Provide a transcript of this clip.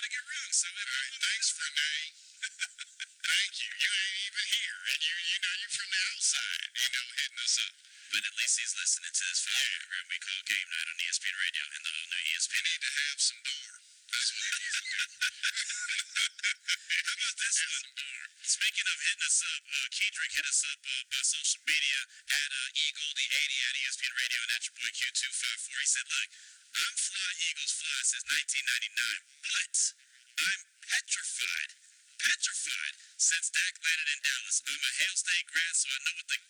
to get wrong, so it all right, thanks for name. Thank you. You ain't even here, and you're from the outside, hitting us up. But at least he's listening to this program we call Game Night on ESPN Radio and the all-new ESPN. We need to have some bar. That's what we need to do. How about this one? Speaking of hitting us up, Kendrick hit us up by social media at Eagle, the 80 at ESPN Radio, and at your boy Q254. He said, look, I'm fly, Eagles fly since 1999, but I'm petrified since Dak landed in Dallas. I'm a Hail State grad, so I know what the